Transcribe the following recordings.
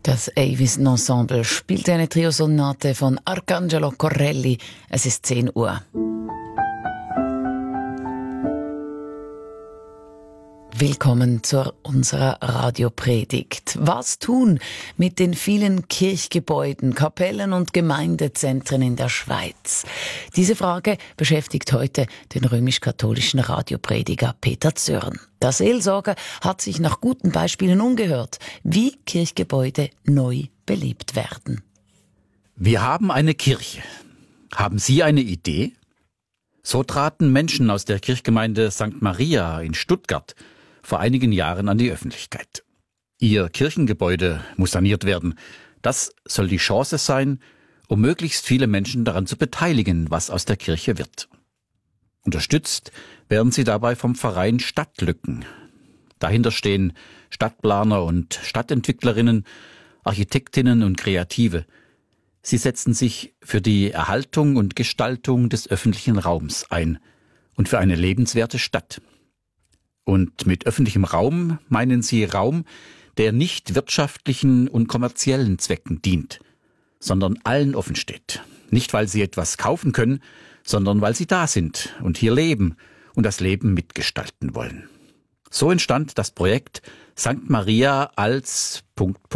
Das Avison Ensemble spielt eine Triosonate von Arcangelo Corelli. Es ist 10 Uhr. Willkommen zu unserer Radiopredigt. Was tun mit den vielen Kirchgebäuden, Kapellen und Gemeindezentren in der Schweiz? Diese Frage beschäftigt heute den römisch-katholischen Radioprediger Peter Zürn. Der Seelsorger hat sich nach guten Beispielen umgehört, wie Kirchgebäude neu belebt werden. Wir haben eine Kirche. Haben Sie eine Idee? So traten Menschen aus der Kirchgemeinde St. Maria in Stuttgart vor einigen Jahren an die Öffentlichkeit. Ihr Kirchengebäude muss saniert werden. Das soll die Chance sein, um möglichst viele Menschen daran zu beteiligen, was aus der Kirche wird. Unterstützt werden sie dabei vom Verein Stadtlücken. Dahinter stehen Stadtplaner und Stadtentwicklerinnen, Architektinnen und Kreative. Sie setzen sich für die Erhaltung und Gestaltung des öffentlichen Raums ein und für eine lebenswerte Stadt. Und mit öffentlichem Raum meinen sie Raum, der nicht wirtschaftlichen und kommerziellen Zwecken dient, sondern allen offen steht. Nicht, weil sie etwas kaufen können, sondern weil sie da sind und hier leben und das Leben mitgestalten wollen. So entstand das Projekt St. Maria als ...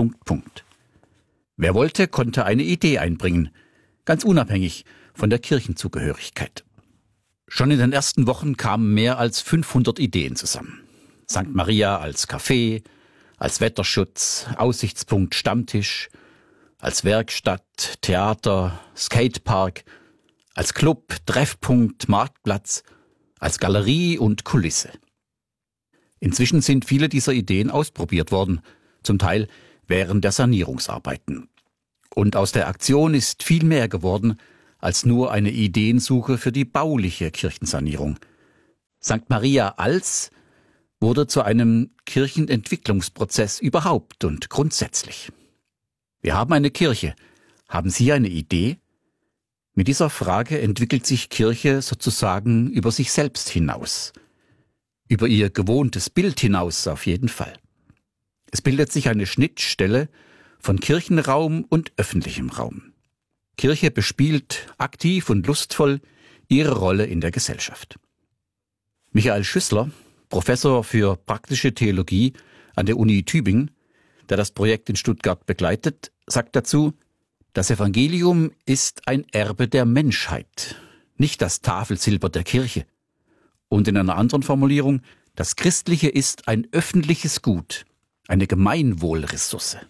Wer wollte, konnte eine Idee einbringen, ganz unabhängig von der Kirchenzugehörigkeit. Schon in den ersten Wochen kamen mehr als 500 Ideen zusammen. St. Maria als Café, als Wetterschutz, Aussichtspunkt, Stammtisch, als Werkstatt, Theater, Skatepark, als Club, Treffpunkt, Marktplatz, als Galerie und Kulisse. Inzwischen sind viele dieser Ideen ausprobiert worden, zum Teil während der Sanierungsarbeiten. Und aus der Aktion ist viel mehr geworden als nur eine Ideensuche für die bauliche Kirchensanierung. St. Maria als wurde zu einem Kirchenentwicklungsprozess überhaupt und grundsätzlich. Wir haben eine Kirche. Haben Sie eine Idee? Mit dieser Frage entwickelt sich Kirche sozusagen über sich selbst hinaus. Über ihr gewohntes Bild hinaus auf jeden Fall. Es bildet sich eine Schnittstelle von Kirchenraum und öffentlichem Raum. Kirche bespielt aktiv und lustvoll ihre Rolle in der Gesellschaft. Michael Schüssler, Professor für praktische Theologie an der Uni Tübingen, der das Projekt in Stuttgart begleitet, sagt dazu: Das Evangelium ist ein Erbe der Menschheit, nicht das Tafelsilber der Kirche. Und in einer anderen Formulierung: Das Christliche ist ein öffentliches Gut, eine Gemeinwohlressource.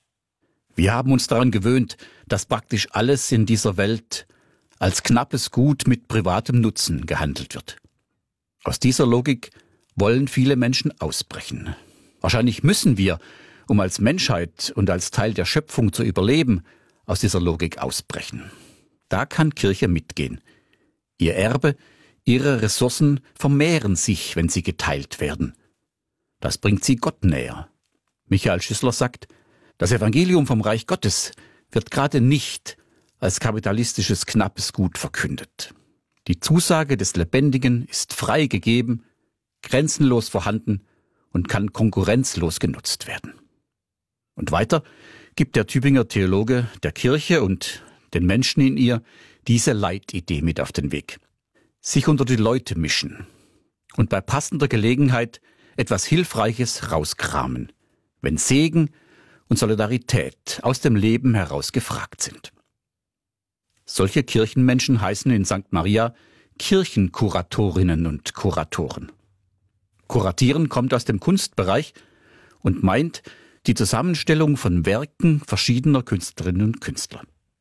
Wir haben uns daran gewöhnt, dass praktisch alles in dieser Welt als knappes Gut mit privatem Nutzen gehandelt wird. Aus dieser Logik wollen viele Menschen ausbrechen. Wahrscheinlich müssen wir, um als Menschheit und als Teil der Schöpfung zu überleben, aus dieser Logik ausbrechen. Da kann Kirche mitgehen. Ihr Erbe, ihre Ressourcen vermehren sich, wenn sie geteilt werden. Das bringt sie Gott näher. Michael Schüssler sagt: Das Evangelium vom Reich Gottes wird gerade nicht als kapitalistisches knappes Gut verkündet. Die Zusage des Lebendigen ist frei gegeben, grenzenlos vorhanden und kann konkurrenzlos genutzt werden. Und weiter gibt der Tübinger Theologe der Kirche und den Menschen in ihr diese Leitidee mit auf den Weg. Sich unter die Leute mischen und bei passender Gelegenheit etwas Hilfreiches rauskramen, wenn Segen und Solidarität aus dem Leben heraus gefragt sind. Solche Kirchenmenschen heißen in St. Maria Kirchenkuratorinnen und Kuratoren. Kuratieren kommt aus dem Kunstbereich und meint die Zusammenstellung von Werken verschiedener Künstlerinnen und Künstler.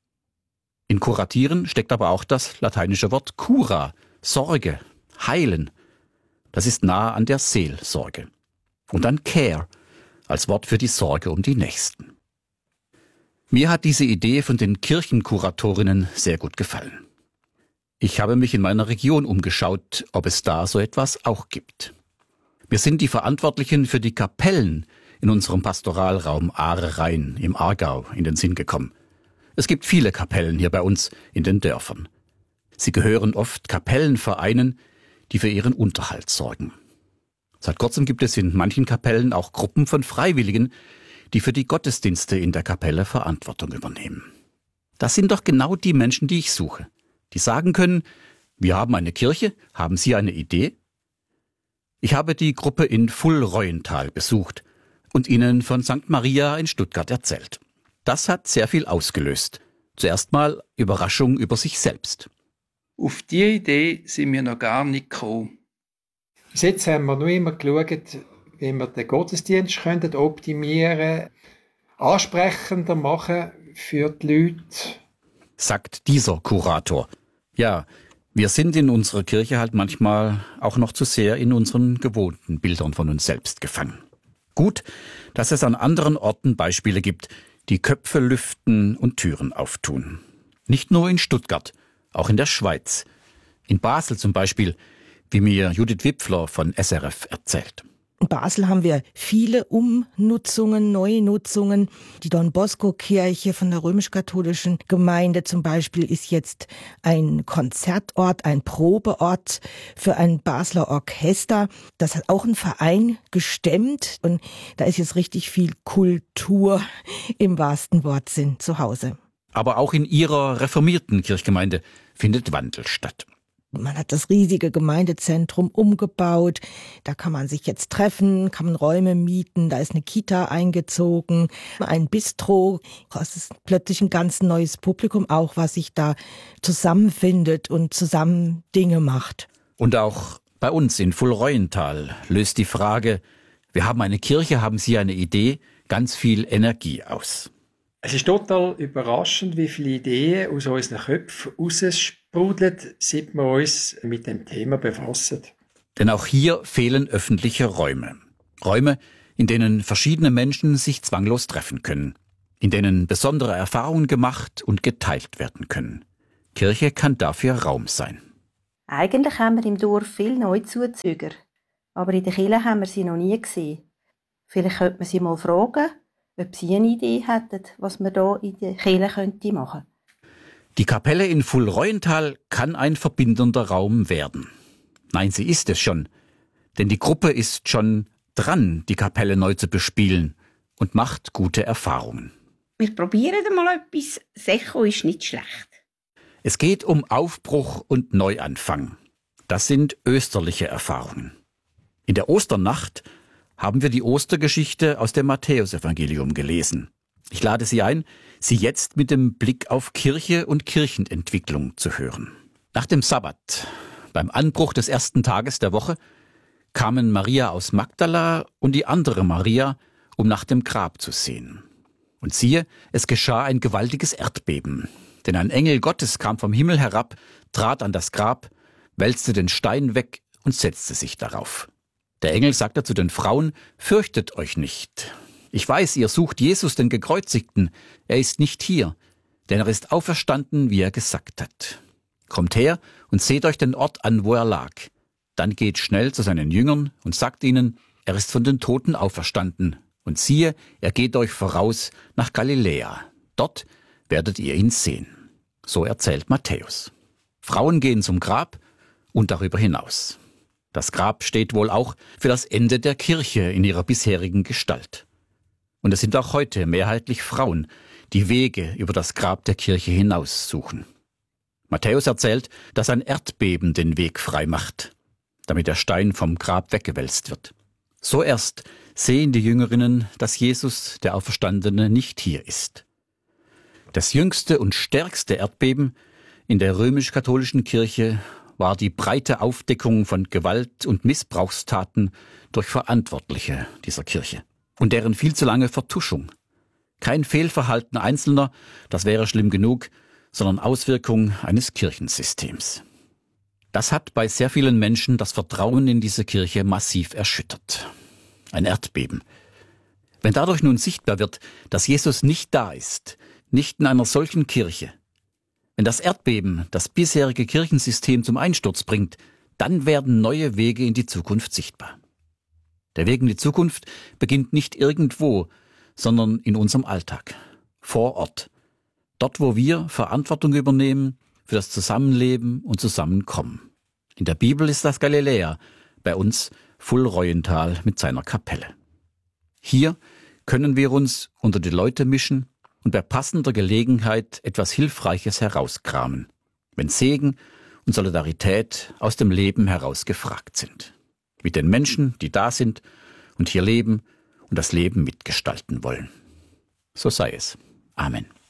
In Kuratieren steckt aber auch das lateinische Wort cura, Sorge, heilen. Das ist nahe an der Seelsorge. Und dann care, als Wort für die Sorge um die Nächsten. Mir hat diese Idee von den Kirchenkuratorinnen sehr gut gefallen. Ich habe mich in meiner Region umgeschaut, ob es da so etwas auch gibt. Mir sind die Verantwortlichen für die Kapellen in unserem Pastoralraum Aare-Rhein im Aargau in den Sinn gekommen. Es gibt viele Kapellen hier bei uns in den Dörfern. Sie gehören oft Kapellenvereinen, die für ihren Unterhalt sorgen. Seit kurzem gibt es in manchen Kapellen auch Gruppen von Freiwilligen, die für die Gottesdienste in der Kapelle Verantwortung übernehmen. Das sind doch genau die Menschen, die ich suche. Die sagen können, wir haben eine Kirche, haben Sie eine Idee? Ich habe die Gruppe in Fullreuenthal besucht und ihnen von St. Maria in Stuttgart erzählt. Das hat sehr viel ausgelöst. Zuerst mal Überraschung über sich selbst. Auf diese Idee sind wir noch gar nicht gekommen. Bis jetzt haben wir nur immer geschaut, wie wir den Gottesdienst optimieren können, ansprechender machen für die Leute. Sagt dieser Kurator. Ja, wir sind in unserer Kirche halt manchmal auch noch zu sehr in unseren gewohnten Bildern von uns selbst gefangen. Gut, dass es an anderen Orten Beispiele gibt, die Köpfe lüften und Türen auftun. Nicht nur in Stuttgart, auch in der Schweiz. In Basel zum Beispiel, wie mir Judith Wipfler von SRF erzählt. In Basel haben wir viele Umnutzungen, Neunutzungen. Die Don Bosco-Kirche von der römisch-katholischen Gemeinde zum Beispiel ist jetzt ein Konzertort, ein Probeort für ein Basler Orchester. Das hat auch ein Verein gestemmt und da ist jetzt richtig viel Kultur im wahrsten Wortsinn zu Hause. Aber auch in ihrer reformierten Kirchgemeinde findet Wandel statt. Man hat das riesige Gemeindezentrum umgebaut. Da kann man sich jetzt treffen, kann man Räume mieten. Da ist eine Kita eingezogen, ein Bistro. Es ist plötzlich ein ganz neues Publikum auch, was sich da zusammenfindet und zusammen Dinge macht. Und auch bei uns in Fullreuenthal löst die Frage, wir haben eine Kirche, haben Sie eine Idee, ganz viel Energie aus. Es ist total überraschend, wie viele Ideen aus unseren Köpfen raussprudeln, seit wir uns mit dem Thema befassen. Denn auch hier fehlen öffentliche Räume. Räume, in denen verschiedene Menschen sich zwanglos treffen können. In denen besondere Erfahrungen gemacht und geteilt werden können. Kirche kann dafür Raum sein. Eigentlich haben wir im Dorf viele Neuzuzüger. Aber in der Kirche haben wir sie noch nie gesehen. Vielleicht könnte man sie mal fragen, ob Sie eine Idee hätten, was man hier in der Kirche machen könnte. Die Kapelle in Fullreuenthal kann ein verbindender Raum werden. Nein, sie ist es schon. Denn die Gruppe ist schon dran, die Kapelle neu zu bespielen und macht gute Erfahrungen. Wir probieren mal etwas. Secho ist nicht schlecht. Es geht um Aufbruch und Neuanfang. Das sind österliche Erfahrungen. In der Osternacht haben wir die Ostergeschichte aus dem Matthäusevangelium gelesen. Ich lade Sie ein, sie jetzt mit dem Blick auf Kirche und Kirchenentwicklung zu hören. Nach dem Sabbat, beim Anbruch des ersten Tages der Woche, kamen Maria aus Magdala und die andere Maria, um nach dem Grab zu sehen. Und siehe, es geschah ein gewaltiges Erdbeben. Denn ein Engel Gottes kam vom Himmel herab, trat an das Grab, wälzte den Stein weg und setzte sich darauf. Der Engel sagte zu den Frauen, fürchtet euch nicht. Ich weiß, ihr sucht Jesus, den Gekreuzigten. Er ist nicht hier, denn er ist auferstanden, wie er gesagt hat. Kommt her und seht euch den Ort an, wo er lag. Dann geht schnell zu seinen Jüngern und sagt ihnen, er ist von den Toten auferstanden. Und siehe, er geht euch voraus nach Galiläa. Dort werdet ihr ihn sehen. So erzählt Matthäus. Frauen gehen zum Grab und darüber hinaus. Das Grab steht wohl auch für das Ende der Kirche in ihrer bisherigen Gestalt. Und es sind auch heute mehrheitlich Frauen, die Wege über das Grab der Kirche hinaus suchen. Matthäus erzählt, dass ein Erdbeben den Weg frei macht, damit der Stein vom Grab weggewälzt wird. So erst sehen die Jüngerinnen, dass Jesus, der Auferstandene, nicht hier ist. Das jüngste und stärkste Erdbeben in der römisch-katholischen Kirche war die breite Aufdeckung von Gewalt- und Missbrauchstaten durch Verantwortliche dieser Kirche und deren viel zu lange Vertuschung. Kein Fehlverhalten Einzelner, das wäre schlimm genug, sondern Auswirkung eines Kirchensystems. Das hat bei sehr vielen Menschen das Vertrauen in diese Kirche massiv erschüttert. Ein Erdbeben. Wenn dadurch nun sichtbar wird, dass Jesus nicht da ist, nicht in einer solchen Kirche, wenn das Erdbeben das bisherige Kirchensystem zum Einsturz bringt, dann werden neue Wege in die Zukunft sichtbar. Der Weg in die Zukunft beginnt nicht irgendwo, sondern in unserem Alltag, vor Ort. Dort, wo wir Verantwortung übernehmen für das Zusammenleben und Zusammenkommen. In der Bibel ist das Galiläa, bei uns Fullreuenthal mit seiner Kapelle. Hier können wir uns unter die Leute mischen und bei passender Gelegenheit etwas Hilfreiches herauskramen, wenn Segen und Solidarität aus dem Leben heraus gefragt sind. Mit den Menschen, die da sind und hier leben und das Leben mitgestalten wollen. So sei es. Amen.